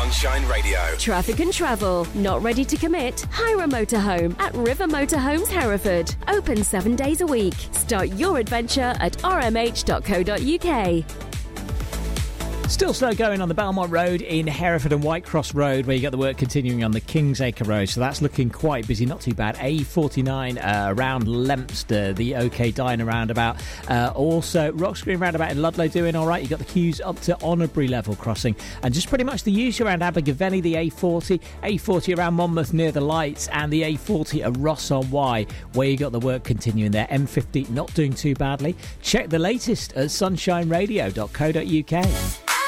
Sunshine Radio. Traffic and travel. Not ready to commit? Hire a motorhome at River Motorhomes Hereford. Open 7 days a week. Start your adventure at rmh.co.uk. Still slow going on the Belmont Road in Hereford and Whitecross Road, where you got the work continuing on the Kingsacre Road. So that's looking quite busy, not too bad. A49 around Lempster, the OK Diner roundabout. Also, Rocks Green roundabout in Ludlow doing all right. You got the queues up to Honourbury level crossing. And just pretty much the usual around Abergavenny, the A40 around Monmouth near the lights, and the A40 at Ross on Wye, where you got the work continuing there. M50 not doing too badly. Check the latest at sunshineradio.co.uk.